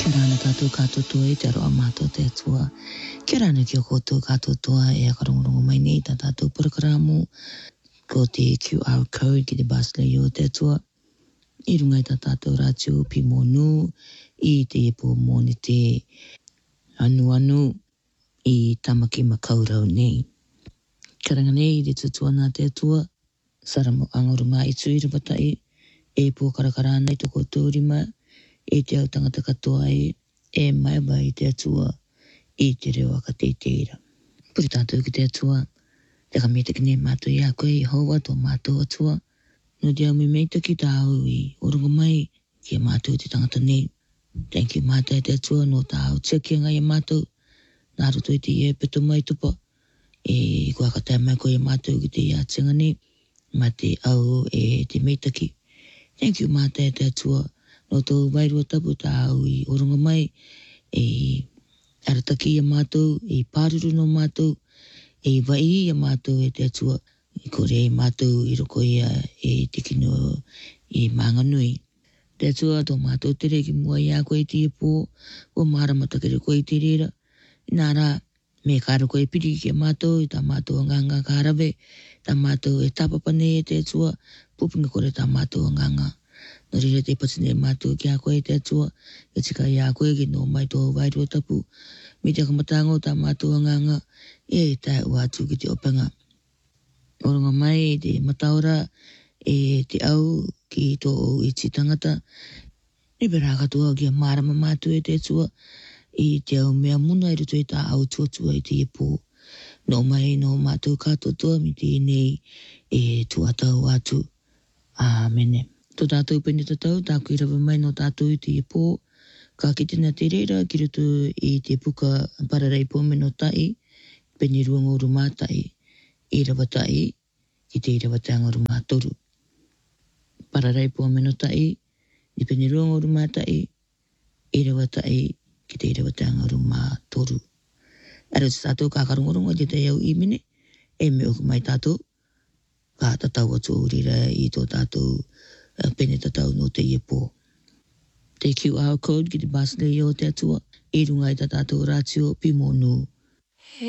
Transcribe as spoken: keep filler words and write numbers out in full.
Kia rana tātou katotoa e te aroa mātou te atua. Kia rana ki o koutou katotoa e akarongorongo mai nei tā tātou parakaramo ko te Q R code ki te Basley o te atua. I rungai tā tātou rātio pi monu i te epo mōni te anu anu i tamaki makaurau nei. Kia ranga nei i te tutua nā te atua. Saramo angorunga i tui rawatai e pō karakarana i toko tōrima. E te au tangata katoa e, e mai mai te atua i te reo aka te teira. Puri tātou ki te atua, te ka mea te kine mātou i a koe i haua tō mātou atua. No te au me meita ki tā au i orunga mai ki a mātou te tangata nei. Thank you mātou te atua no tā au tia ngai a mātou. Nā roto i te e peto mai tupa. E kua ka tai mai koe a mātou ki te iatinga nei. Ma te au e te meita ki. Thank you mātou te atua. No tō wairua tapu tā au i orunga mai e arataki a mātou, e pāruru no mātou, e vai a mātou e te atua. I kore e mātou i roko ia e te kino i Manganui. Te atua tō mātou tere ki mua i a koe te e pō, o māramata kere koe te rera. Nā rā, me kāra koe piri ki a mātou, i tā mātou anganga kārawe, tā mātou e tāpapane e te atua, pupinga kore tā mātou anganga. No rira te patine mātou ki a koe te atua, e tika i a koe ki no mai tō wairua tapu. Mi te kamatango tā mātou anganga, e tai ua atu ki te opanga. Orunga mai e te mataora, e te au ki tō i ti tangata. Ni pera katoa ki a marama mātou e te atua, i te au mea muna i ruto i tā au tuatua i te epo. No mai no mātou katotoa mi te nei e tuatau atu. Āmene. Tō tātou pene tatau, tā kui rawa mai no tātou i te epo. Ka kitina te reira ki ruto i te puka pararai pōme no tai, pene ruango ruma tai, i rawa tai, ki te rawa tanga ruma toru. Pararai pōme no tai, i pene ruango ruma tai, i rawa tai, ki te rawa tanga ruma toru. Ara te tātou ka karongorongo te te au i mene, e me oku mai tātou, ka tatau atu urira i tō tātou Uh, pene tatau no te iepo. Te Q R code ki te Basley o te atua, i rungai ta tātou rātio pi monu.